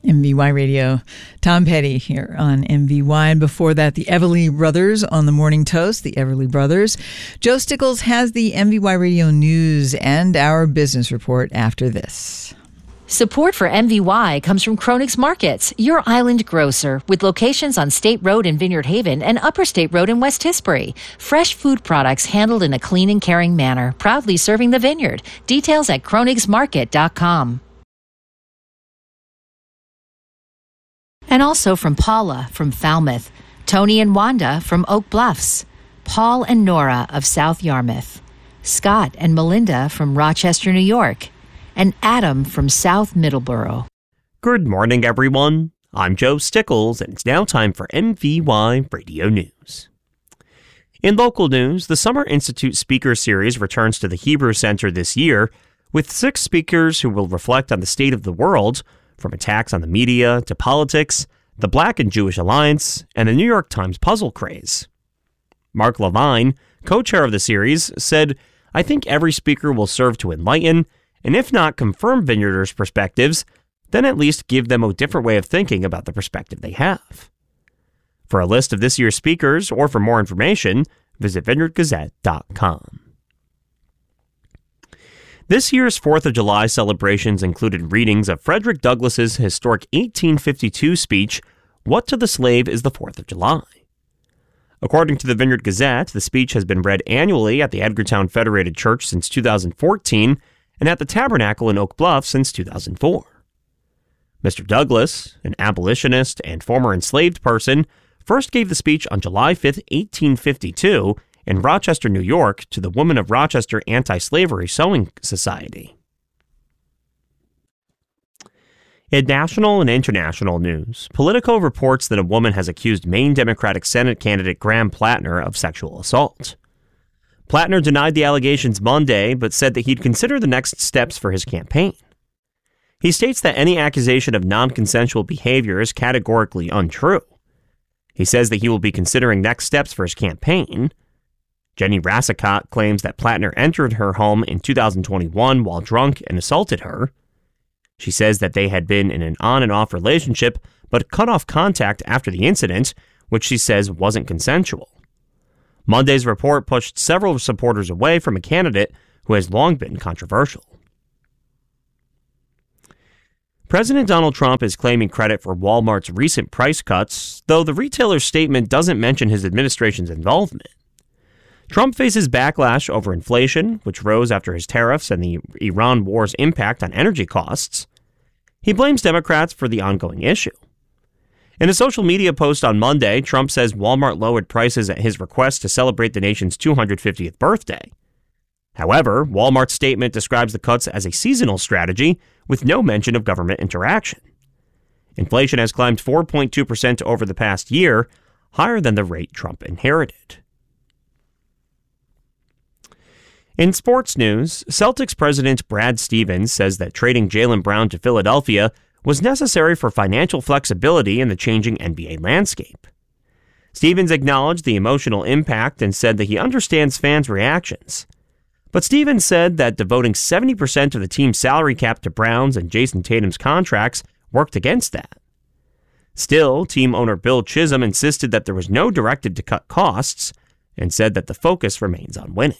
MVY Radio. Tom Petty here on MVY. And before that, the Everly Brothers on the Morning Toast, the Everly Brothers. Joe Stickles has the MVY Radio News and our business report after this. Support for MVY comes from Chronix Markets, your island grocer, with locations on State Road in Vineyard Haven and Upper State Road in West Tisbury. Fresh food products handled in a clean and caring manner, proudly serving the vineyard. Details at chronixmarket.com. And also from Paula from Falmouth, Tony and Wanda from Oak Bluffs, Paul and Nora of South Yarmouth, Scott and Melinda from Rochester, New York, and Adam from South Middleborough. Good morning, everyone. I'm Joe Stickles, and it's now time for MVY Radio News. In local news, the Summer Institute Speaker Series returns to the Hebrew Center this year, with 6 speakers who will reflect on the state of the world, from attacks on the media to politics, the Black and Jewish Alliance, and the New York Times puzzle craze. Mark Levine, co-chair of the series, said, "I think every speaker will serve to enlighten, and if not confirm vineyarders' perspectives, then at least give them a different way of thinking about the perspective they have." For a list of this year's speakers, or for more information, visit vineyardgazette.com. This year's 4th of July celebrations included readings of Frederick Douglass's historic 1852 speech, "What to the Slave is the 4th of July?" According to the Vineyard Gazette, the speech has been read annually at the Edgartown Federated Church since 2014, and at the Tabernacle in Oak Bluff since 2004. Mr. Douglass, an abolitionist and former enslaved person, first gave the speech on July 5, 1852, in Rochester, New York, to the Women of Rochester Anti-Slavery Sewing Society. In national and international news, Politico reports that a woman has accused Maine Democratic Senate candidate Graham Plattner of sexual assault. Plattner denied the allegations Monday, but said that he'd consider the next steps for his campaign. He states that any accusation of non-consensual behavior is categorically untrue. He says that he will be considering next steps for his campaign. Jenny Rassicott claims that Plattner entered her home in 2021 while drunk and assaulted her. She says that they had been in an on and off relationship, but cut off contact after the incident, which she says wasn't consensual. Monday's report pushed several supporters away from a candidate who has long been controversial. President Donald Trump is claiming credit for Walmart's recent price cuts, though the retailer's statement doesn't mention his administration's involvement. Trump faces backlash over inflation, which rose after his tariffs and the Iran war's impact on energy costs. He blames Democrats for the ongoing issue. In a social media post on Monday, Trump says Walmart lowered prices at his request to celebrate the nation's 250th birthday. However, Walmart's statement describes the cuts as a seasonal strategy with no mention of government interaction. Inflation has climbed 4.2% over the past year, higher than the rate Trump inherited. In sports news, Celtics president Brad Stevens says that trading Jaylen Brown to Philadelphia was necessary for financial flexibility in the changing NBA landscape. Stevens acknowledged the emotional impact and said that he understands fans' reactions. But Stevens said that devoting 70% of the team's salary cap to Brown's and Jason Tatum's contracts worked against that. Still, team owner Bill Chisholm insisted that there was no directive to cut costs and said that the focus remains on winning.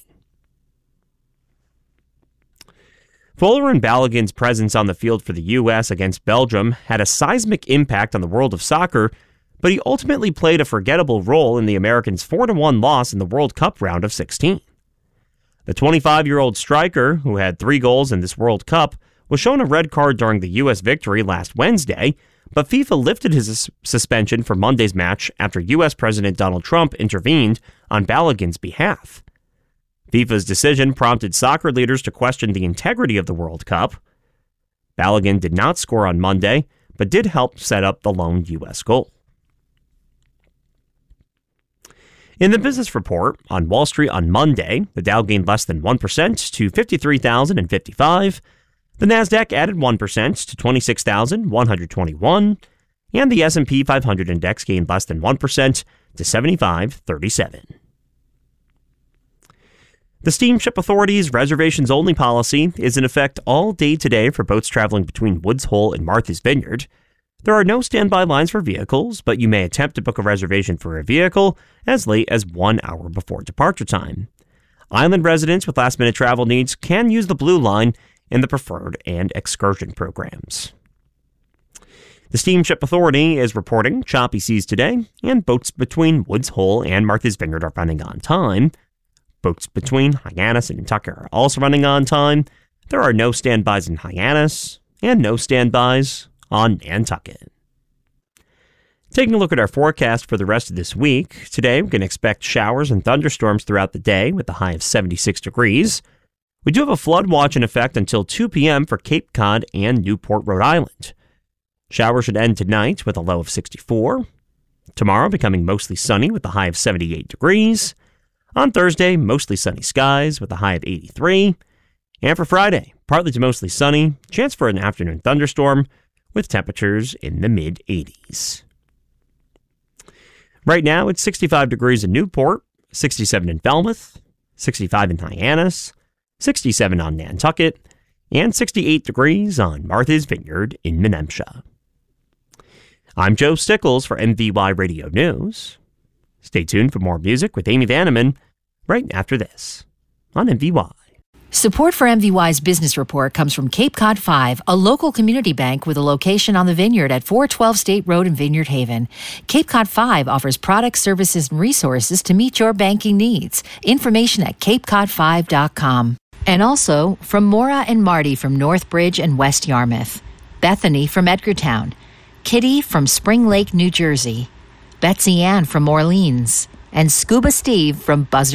Folarin Balogun's presence on the field for the U.S. against Belgium had a seismic impact on the world of soccer, but he ultimately played a forgettable role in the Americans' 4-1 loss in the World Cup round of 16. The 25-year-old striker, who had 3 goals in this World Cup, was shown a red card during the U.S. victory last Wednesday, but FIFA lifted his suspension for Monday's match after U.S. President Donald Trump intervened on Balogun's behalf. FIFA's decision prompted soccer leaders to question the integrity of the World Cup. Balogun did not score on Monday, but did help set up the lone U.S. goal. In the business report, on Wall Street on Monday, the Dow gained less than 1% to 53,055. The Nasdaq added 1% to 26,121. And the S&P 500 index gained less than 1% to 7537. The Steamship Authority's reservations-only policy is in effect all day today for boats traveling between Woods Hole and Martha's Vineyard. There are no standby lines for vehicles, but you may attempt to book a reservation for a vehicle as late as 1 hour before departure time. Island residents with last-minute travel needs can use the Blue Line in the Preferred and Excursion programs. The Steamship Authority is reporting choppy seas today, and boats between Woods Hole and Martha's Vineyard are running on time. Boats between Hyannis and Nantucket are also running on time. There are no standbys in Hyannis and no standbys on Nantucket. Taking a look at our forecast for the rest of this week, today we can expect showers and thunderstorms throughout the day with a high of 76 degrees. We do have a flood watch in effect until 2 p.m. for Cape Cod and Newport, Rhode Island. Showers should end tonight with a low of 64. Tomorrow becoming mostly sunny with a high of 78 degrees. On Thursday, mostly sunny skies with a high of 83. And for Friday, partly to mostly sunny, chance for an afternoon thunderstorm with temperatures in the mid-80s. Right now, it's 65 degrees in Newport, 67 in Falmouth, 65 in Hyannis, 67 on Nantucket, and 68 degrees on Martha's Vineyard in Menemsha. I'm Joe Stickles for MVY Radio News. Stay tuned for more music with Amy Vanneman right after this on MVY. Support for MVY's business report comes from Cape Cod 5, a local community bank with a location on the Vineyard at 412 State Road in Vineyard Haven. Cape Cod 5 offers products, services, and resources to meet your banking needs. Information at capecod5.com. And also from Maura and Marty from Northbridge and West Yarmouth, Bethany from Edgartown, Kitty from Spring Lake, New Jersey, Betsy Ann from Orleans, and Scuba Steve from Buzzard